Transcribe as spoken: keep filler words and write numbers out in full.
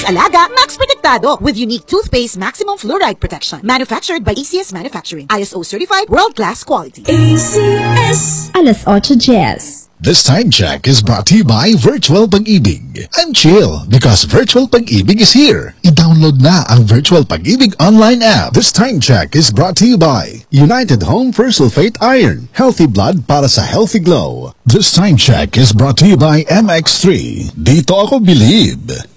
Alaga, Max Protektado with unique toothpaste maximum fluoride protection. Manufactured by A C S Manufacturing. I S O certified world-class quality. A C S. Alas ocho Jazz. This time check is brought to you by Virtual Pag-ibig. I'm chill because Virtual Pag-ibig is here. I-download na ang Virtual Pag-ibig online app. This time check is brought to you by United Home for Sulfate Iron. Healthy blood para sa healthy glow. This time check is brought to you by M X three. Dito ako believe.